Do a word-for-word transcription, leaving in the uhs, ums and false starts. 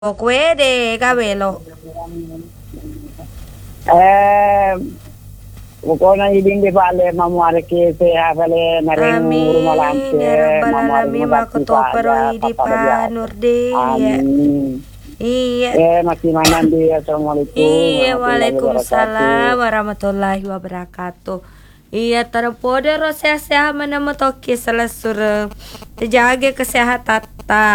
Puede, Gabelo. Eh, Pokoknya ibing di bale mamuare ke se avale naring rumah Amin lampe ya rabbal mamuare alamin mudati makutopero saja idi papa dia. panur deh ya. Amin. Iya. Eh masih mana dia? Assalamualaikum Iya, warahmatullahi waalaikumsalam wabarakatuh. warahmatullahi wabarakatuh. Iya, terpode ro sehat-sehat mana motoki selesur. Terjaga kesehatan.